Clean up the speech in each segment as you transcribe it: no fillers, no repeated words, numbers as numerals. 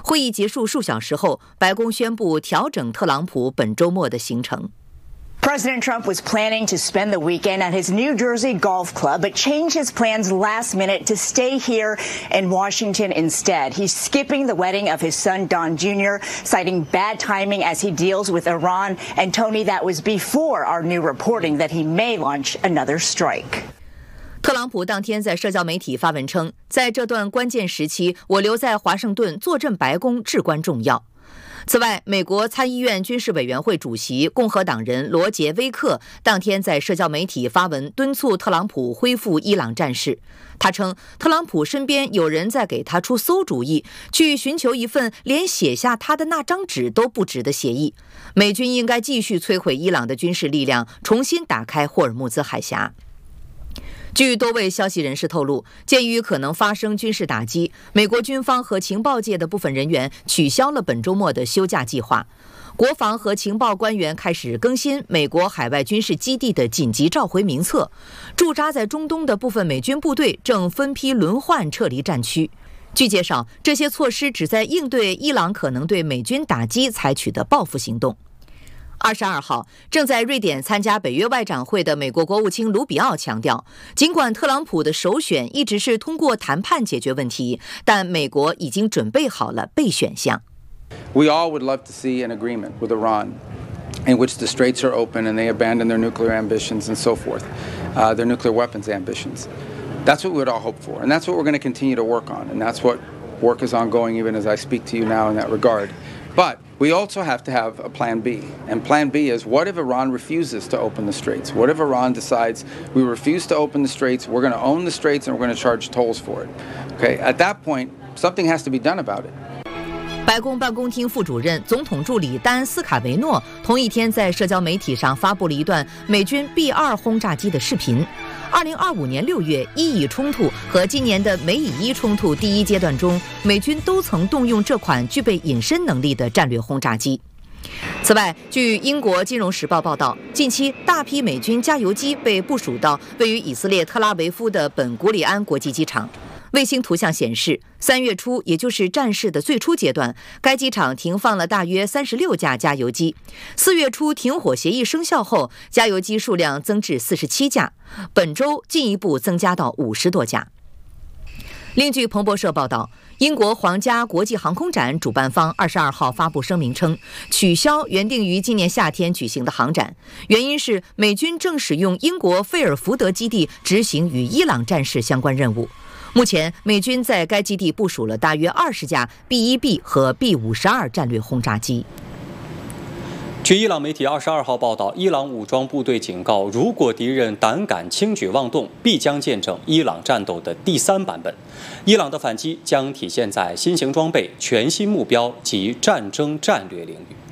会议结束数小时后，白宫宣布调整特朗普本周末的行程。 President Trump was planning to spend the weekend at his New Jersey golf club, but changed his plans last minute to stay here in Washington instead. He's skipping the wedding of his son, Don Jr., citing bad timing as he deals with Iran. And Tony, that was before our new reporting that he may launch another strike. 特朗普当天在社交媒体发文称，在这段关键时期，我留在华盛顿坐镇白宫至关重要。此外，美国参议院军事委员会主席共和党人罗杰·威克当天在社交媒体发文敦促特朗普恢复伊朗战事。他称，特朗普身边有人在给他出馊主意，去寻求一份连写下他的那张纸都不值的协议。美军应该继续摧毁伊朗的军事力量，重新打开霍尔木兹海峡。据多位消息人士透露，鉴于可能发生军事打击，美国军方和情报界的部分人员取消了本周末的休假计划。国防和情报官员开始更新美国海外军事基地的紧急召回名册，驻扎在中东的部分美军部队正分批轮换撤离战区。据介绍，这些措施旨在应对伊朗可能对美军打击采取的报复行动。22号，正在瑞典参加北约外长会的美国国务卿卢比奥强调，尽管特朗普的首选一直是通过谈判解决问题，但美国已经准备好了备选项。 We all would love to see an agreement with Iran in which the straits are open and they abandon their nuclear ambitions and so forth, their nuclear weapons ambitions. That's what we would all hope for, and that's what we're going to continue to work on, and that's what work is ongoing even as I speak to you now in that regard. But we also have to have a plan B. And plan B is, what if Iran refuses to open the straits? What if Iran decides we refuse to open the straits, we're going to own the straits, and we're going to charge tolls for it? Okay, at that point, something has to be done about it. 白宫办公厅副主任、总统助理丹·斯卡维诺同一天在社交媒体上发布了一段美军 B-2 轰炸机的视频。2025年6月伊以冲突和今年的美以伊冲突第一阶段中，美军都曾动用这款具备隐身能力的战略轰炸机。此外，据英国《金融时报》报道，近期大批美军加油机被部署到位于以色列特拉维夫的本古里安国际机场。卫星图像显示，3月初，也就是战事的最初阶段，该机场停放了大约36架加油机。4月初停火协议生效后，加油机数量增至47架，本周进一步增加到50多架。另据彭博社报道，英国皇家国际航空展主办方22号发布声明称，取消原定于今年夏天举行的航展，原因是美军正使用英国费尔福德基地执行与伊朗战事相关任务。目前，美军在该基地部署了大约20架 B-1B 和 B-52 战略轰炸机。 据伊朗媒体22号报道，伊朗武装部队警告，如果敌人胆敢轻举妄动，必将见证伊朗战斗的第3版本。伊朗的反击将体现在新型装备、全新目标及战争战略领域。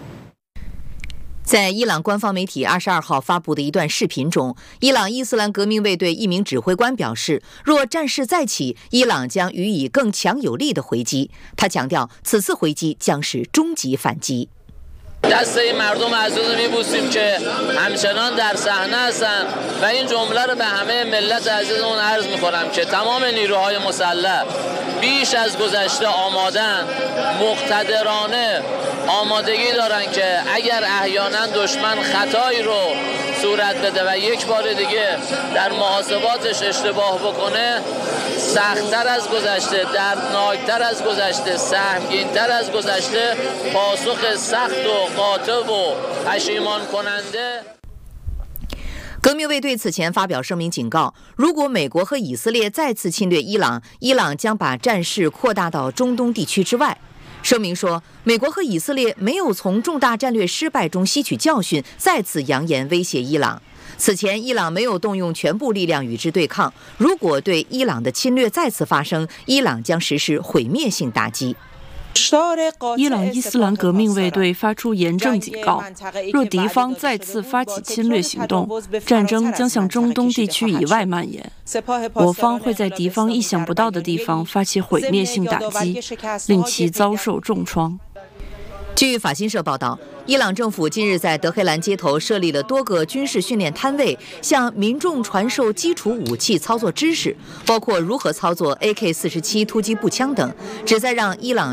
在伊朗官方媒体22号发布的一段视频中，伊朗伊斯兰革命卫队一名指挥官表示，若战事再起，伊朗将予以更强有力的回击。他强调，此次回击将是终极反击。 دسته مردم عزیز میبوسیم که همچنان در صحنه هستند و این جمله رو به همه ملت عزیزمون عرض میکنم که تمام نیروهای مسلح بیش از گذشته آمادن، مقتدرانه آمادگی دارن که اگر احیانا دشمن خطایی رو صورت بده و یک بار دیگه در محاسباتش اشتباه بکنه، سخت‌تر از گذشته، دردناکتر از گذشته، سهمگین‌تر از گذشته پاسخ سخت و قاطع و پشیمان کننده。 革命卫队此前发表声明警告，如果美国和以色列再次侵略伊朗，伊朗将把战事扩大到中东地区之外。声明说，美国和以色列没有从重大战略失败中吸取教训，再次扬言威胁伊朗。此前，伊朗没有动用全部力量与之对抗。如果对伊朗的侵略再次发生，伊朗将实施毁灭性打击。 伊朗伊斯兰革命卫队发出严正警告，若敌方再次发起侵略行动，战争将向中东地区以外蔓延。我方会在敌方意想不到的地方发起毁灭性打击，令其遭受重创。 据法新社报道，伊朗政府近日在德黑兰街头设立了多个军事训练摊位，向民众传授基础武器操作知识，包括如何操作 AK-47 突击步枪等，旨在让伊朗